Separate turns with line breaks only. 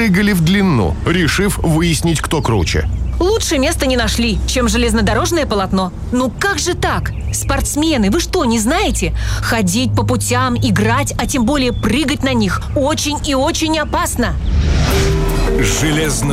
прыгали в длину, решив выяснить, кто круче.
Лучше места не нашли, чем железнодорожное полотно. Ну как же так? Спортсмены, вы что, не знаете? Ходить по путям, играть, а тем более прыгать на них очень и очень опасно.